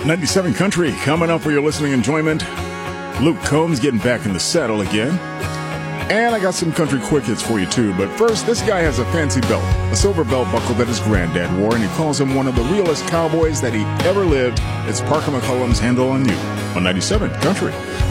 97 Country coming up for your listening enjoyment. Luke Combs getting back in the saddle again. And I got some country quick hits for you too. But first, this guy has a fancy belt, a silver belt buckle that his granddad wore, and he calls him one of the realest cowboys that he ever lived. It's Parker McCollum's Handle on You on 97 Country.